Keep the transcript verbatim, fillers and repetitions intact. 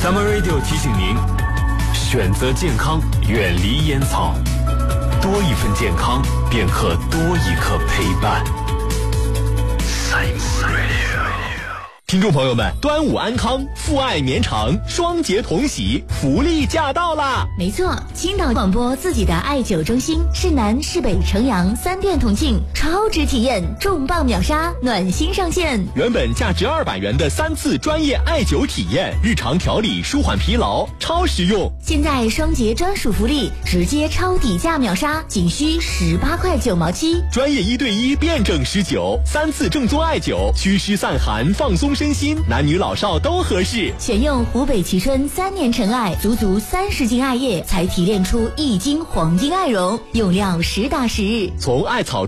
Summer Radio 提醒您，选择健康，远离烟草，多一份健康，便可多一刻陪伴。Summer Radio。 听众朋友们，端午安康，父爱绵长，双节同喜，福利驾到啦！ 没错，青岛广播自己的艾灸中心，市南、市北、城阳三店同庆，超值体验，重磅秒杀，暖心上线。 原本价值二百元的三次专业艾灸体验，日常调理舒缓疲劳，超实用。 现在双节专属福利，直接超底价秒杀，仅需十八块九毛七。 专业一对一辩证施灸，三次正宗艾灸，祛湿散寒，放松身心，男女老少都合适。 选用湖北蕲春三年陈艾，足足三十斤艾叶，才提炼出一斤黄金艾绒，用料实打实。 从艾草